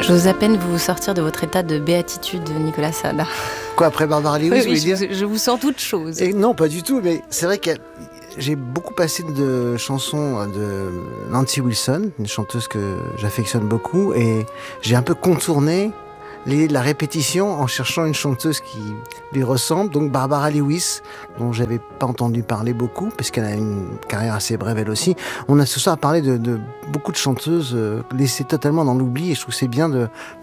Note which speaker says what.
Speaker 1: J'ose à peine vous sortir de votre état de béatitude, Nicolas Sada.
Speaker 2: Quoi, après Barbara Lewis, vous voulez dire ?
Speaker 1: Je vous sens toute chose.
Speaker 2: Et non, pas du tout, mais c'est vrai que j'ai beaucoup passé de chansons de Nancy Wilson, une chanteuse que j'affectionne beaucoup, et j'ai un peu contourné la répétition en cherchant une chanteuse qui lui ressemble, donc Barbara Lewis, dont j'avais pas entendu parler beaucoup, parce qu'elle a une carrière assez brève elle aussi. On a ce soir parlé de beaucoup de chanteuses laissées totalement dans l'oubli, et je trouve que c'est bien de